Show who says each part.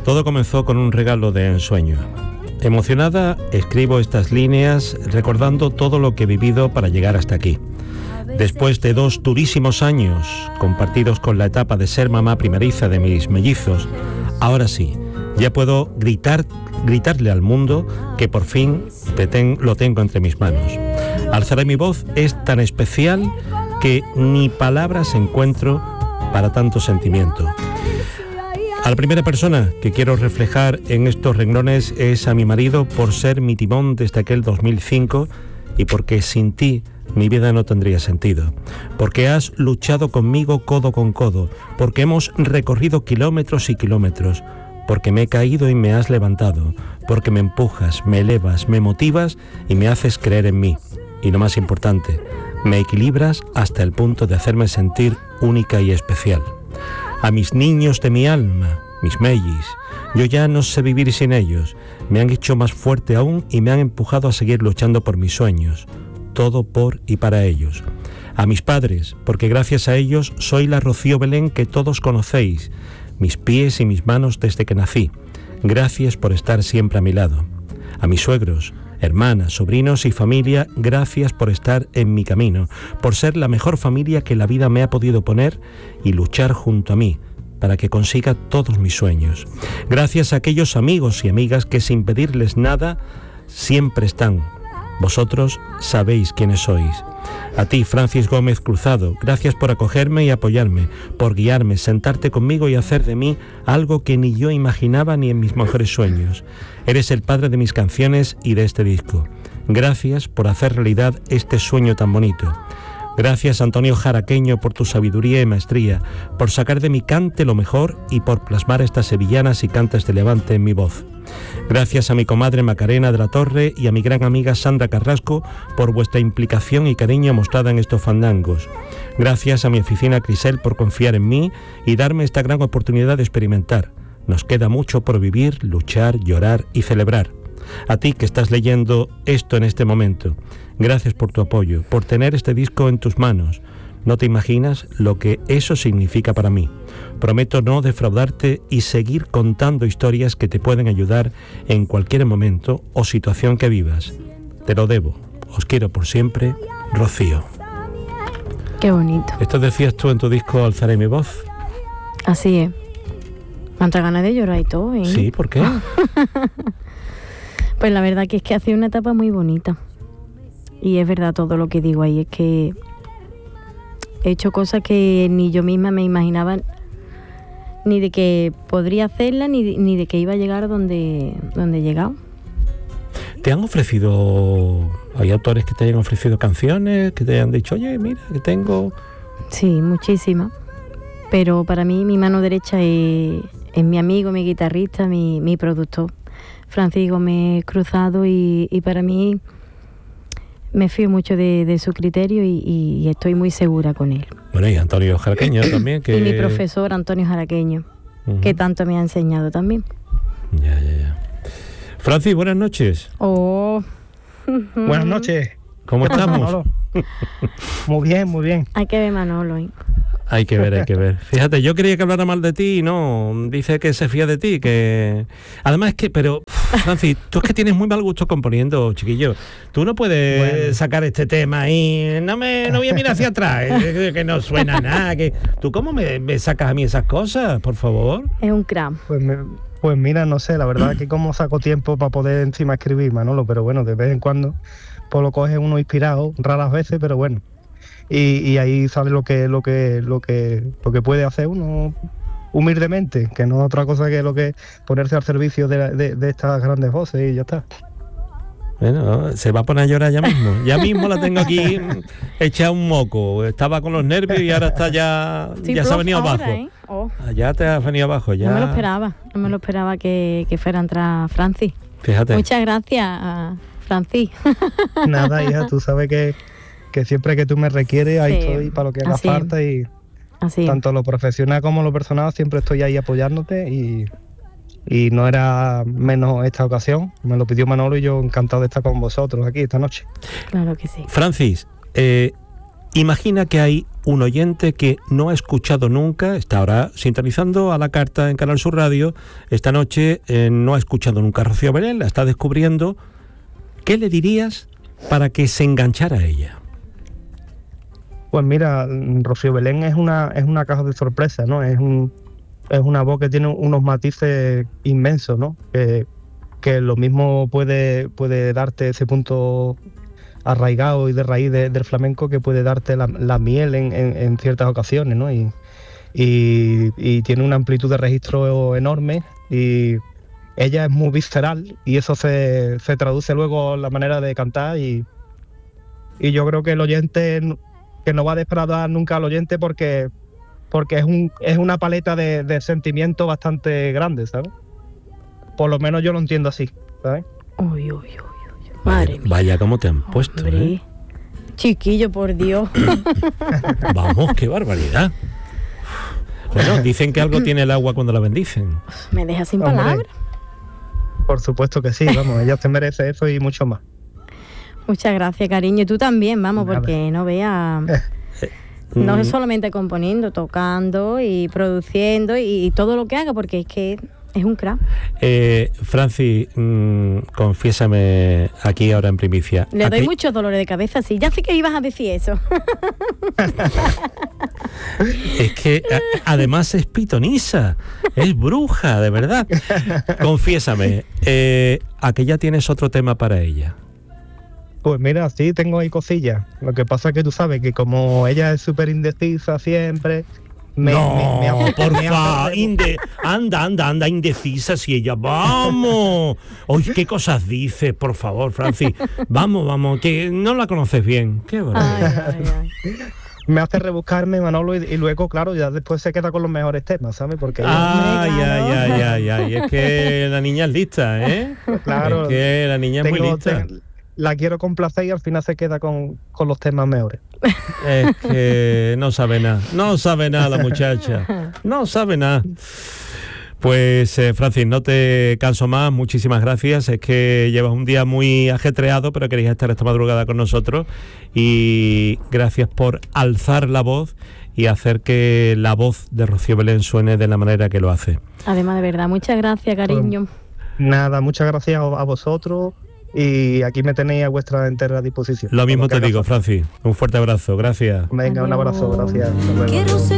Speaker 1: Todo comenzó con un regalo de ensueño. Emocionada, escribo estas líneas recordando todo lo que he vivido para llegar hasta aquí. Después de 2 durísimos años compartidos con la etapa de ser mamá primeriza de mis mellizos, ahora sí, ya puedo gritarle al mundo que por fin lo tengo entre mis manos. Alzaré mi voz es tan especial que ni palabras encuentro para tanto sentimiento. A la primera persona que quiero reflejar en estos renglones es a mi marido por ser mi timón desde aquel 2005 y porque sin ti mi vida no tendría sentido, porque has luchado conmigo codo con codo, porque hemos recorrido kilómetros y kilómetros, porque me he caído y me has levantado, porque me empujas, me elevas, me motivas y me haces creer en mí. Y lo más importante, me equilibras hasta el punto de hacerme sentir única y especial. A mis niños de mi alma, mis mellis, yo ya no sé vivir sin ellos. Me han hecho más fuerte aún y me han empujado a seguir luchando por mis sueños. Todo por y para ellos. A mis padres, porque gracias a ellos soy la Rocío Belén que todos conocéis, mis pies y mis manos desde que nací. Gracias por estar siempre a mi lado. A mis suegros, hermanas, sobrinos y familia, gracias por estar en mi camino, por ser la mejor familia que la vida me ha podido poner y luchar junto a mí para que consiga todos mis sueños. Gracias a aquellos amigos y amigas que sin pedirles nada siempre están. Vosotros sabéis quiénes sois. A ti, Francis Gómez Cruzado, gracias por acogerme y apoyarme, por guiarme, sentarte conmigo y hacer de mí algo que ni yo imaginaba ni en mis mejores sueños. Eres el padre de mis canciones y de este disco. Gracias por hacer realidad este sueño tan bonito. Gracias, Antonio Jaraqueño, por tu sabiduría y maestría, por sacar de mi cante lo mejor y por plasmar estas sevillanas y cantes de Levante en mi voz. Gracias a mi comadre Macarena de la Torre y a mi gran amiga Sandra Carrasco por vuestra implicación y cariño mostrada en estos fandangos. Gracias a mi oficina Crisel por confiar en mí y darme esta gran oportunidad de experimentar. Nos queda mucho por vivir, luchar, llorar y celebrar. A ti que estás leyendo esto en este momento, gracias por tu apoyo, por tener este disco en tus manos. No te imaginas lo que eso significa para mí. Prometo no defraudarte y seguir contando historias que te pueden ayudar en cualquier momento o situación que vivas. Te lo debo. Os quiero por siempre, Rocío.
Speaker 2: Qué bonito.
Speaker 1: Esto decías tú en tu disco Alzaré mi voz.
Speaker 2: Así es. Me entra ganas de llorar y todo, ¿eh?
Speaker 1: Sí, ¿por qué?
Speaker 2: Pues la verdad que es que ha sido una etapa muy bonita. Y es verdad todo lo que digo ahí, es que he hecho cosas que ni yo misma me imaginaba, ni de que podría hacerla, ni de que iba a llegar donde he llegado.
Speaker 1: ¿Te han ofrecido, hay autores que te hayan ofrecido canciones, que te hayan dicho, oye, mira, que tengo...?
Speaker 2: Sí, muchísimas. Pero para mí mi mano derecha es mi amigo, mi guitarrista, mi productor, Francis Gómez Cruzado, y para mí me fío mucho de su criterio y estoy muy segura con él.
Speaker 1: Bueno, y Antonio Jaraqueño también. Que...
Speaker 2: Y mi profesor Antonio Jaraqueño, que tanto me ha enseñado también.
Speaker 1: Ya. Francis, buenas noches.
Speaker 2: Oh.
Speaker 3: Buenas noches.
Speaker 1: ¿Cómo estamos?
Speaker 3: Muy bien, muy bien.
Speaker 2: Hay que ver Manolo, ¿eh?
Speaker 1: Hay que ver. Fíjate, yo quería que hablara mal de ti y no, dice que se fía de ti, que... Además es que, pero, Francis, tú es que tienes muy mal gusto componiendo, chiquillo. Tú no puedes sacar este tema y no voy a mirar hacia atrás, que no suena nada. Que... ¿Tú cómo me sacas a mí esas cosas, por favor?
Speaker 2: Es un cram.
Speaker 3: Pues mira, no sé, la verdad que cómo saco tiempo para poder encima escribir, Manolo, pero bueno, de vez en cuando pues lo coge uno inspirado, raras veces, pero bueno. Y ahí sale lo que puede hacer uno humildemente, que no es otra cosa que lo que ponerse al servicio de estas grandes voces y ya está.
Speaker 1: Bueno, se va a poner a llorar ya mismo. Ya mismo la tengo aquí hecha un moco. Estaba con los nervios y ahora está ya se ha venido
Speaker 2: ahora,
Speaker 1: abajo. Ya te has venido abajo. Ya.
Speaker 2: No me lo esperaba que fuera a entrar Francis.
Speaker 1: Fíjate.
Speaker 2: Muchas gracias, Francis.
Speaker 3: Nada, hija, tú sabes que siempre que tú me requieres, ahí estoy para lo que haga falta y tanto lo profesional como lo personal siempre estoy ahí apoyándote y no era menos esta ocasión. Me lo pidió Manolo y yo encantado de estar con vosotros aquí esta noche.
Speaker 2: Claro que sí.
Speaker 1: Francis, imagina que hay un oyente que no ha escuchado nunca, está ahora sintonizando a la carta en Canal Sur Radio, esta noche no ha escuchado nunca a Rocío Belén, la está descubriendo. ¿Qué le dirías para que se enganchara a ella?
Speaker 3: Pues mira, Rocío Belén es una caja de sorpresas, ¿no? Es una voz que tiene unos matices inmensos, ¿no? Que lo mismo puede darte ese punto arraigado y de raíz del flamenco que puede darte la miel en ciertas ocasiones, ¿no? Y tiene una amplitud de registro enorme, y ella es muy visceral, y eso se traduce luego en la manera de cantar, y yo creo que el oyente, que no va a defraudar nunca al oyente, porque es una paleta de sentimientos bastante grande, ¿sabes? Por lo menos yo lo entiendo así, ¿sabes?
Speaker 2: Uy. Madre mía.
Speaker 1: Vaya cómo te han puesto, ¿eh?
Speaker 2: Chiquillo, por Dios.
Speaker 1: Vamos, qué barbaridad. Bueno, dicen que algo tiene el agua cuando la bendicen.
Speaker 2: Me deja sin
Speaker 3: Hombre,
Speaker 2: palabras.
Speaker 3: Por supuesto que sí, vamos, ella te merece eso y mucho más.
Speaker 2: Muchas gracias, cariño. Y tú también, vamos, porque no veas... No es solamente componiendo, tocando y produciendo y todo lo que haga, porque es que es un crack.
Speaker 1: Francis, confiésame aquí ahora en primicia.
Speaker 2: Le doy muchos dolores de cabeza, sí. Ya sé que ibas a decir eso.
Speaker 1: Es que además es pitonisa, es bruja, de verdad. Confiésame, ¿a que ya tienes otro tema para ella?
Speaker 3: Pues mira, sí, tengo ahí cosillas. Lo que pasa es que tú sabes que como ella es súper indecisa siempre...
Speaker 1: Por favor, anda, indecisa si ella... ¡Vamos! Oye, ¿qué cosas dices, por favor, Francis? Vamos, que no la conoces bien. Qué barbaridad.
Speaker 3: Me hace rebuscarme, Manolo, y luego, claro, ya después se queda con los mejores temas, ¿sabes? Porque
Speaker 1: Ay, es que la niña es lista, ¿eh?
Speaker 3: Claro.
Speaker 1: Es que la niña es muy lista.
Speaker 3: La quiero complacer y al final se queda con los temas mejores.
Speaker 1: Es que no sabe nada la muchacha, no sabe nada. Pues Francis, no te canso más, muchísimas gracias. Es que llevas un día muy ajetreado, pero querías estar esta madrugada con nosotros, y gracias por alzar la voz y hacer que la voz de Rocío Belén suene de la manera que lo hace.
Speaker 2: Además, de verdad, muchas gracias, cariño.
Speaker 3: Pues, nada, muchas gracias a vosotros, y aquí me tenéis a vuestra entera disposición.
Speaker 1: Lo mismo te digo, Francis, un fuerte abrazo, gracias.
Speaker 3: Venga, un abrazo, gracias. Hasta luego.